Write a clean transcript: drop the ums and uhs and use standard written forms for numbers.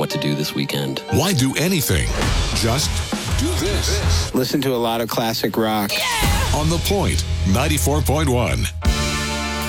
what to do this weekend. Why do anything? Just do this. Listen to a lot of classic rock. On The Point, 94.1.